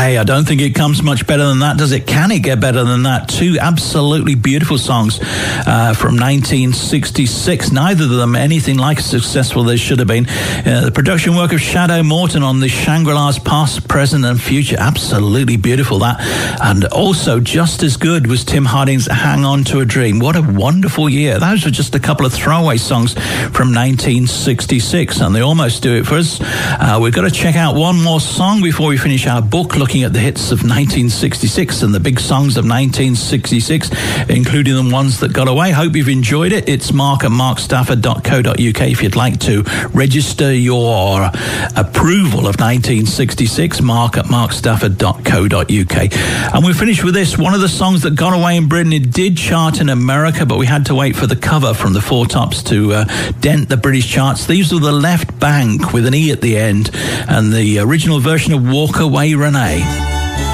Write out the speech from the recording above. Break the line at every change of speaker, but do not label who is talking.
Away. I don't think it comes much better than that, does it? Can it get better than that? Two absolutely beautiful songs from 1966. Neither of them anything like as successful as they should have been. The production work of Shadow Morton on the Shangri-La's Past, Present and Future. Absolutely beautiful, that. And also just as good was Tim Harding's Hang On to a Dream. What a wonderful year. Those were just a couple of throwaway songs from 1966, and they almost do it for us. We've got to check out one more song before we finish our book, looking at the hits of 1966 and the big songs of 1966, including the ones that got away. Hope you've enjoyed it. It's Mark at markstafford.co.uk if you'd like to register your approval of 1966, Mark at markstafford.co.uk. And we finish with this. One of the songs that got away in Britain, it did chart in America, but we had to wait for the cover from the Four Tops to dent the British charts. These were the Left Bank with an E at the end, and the original version of Walk Away Renee.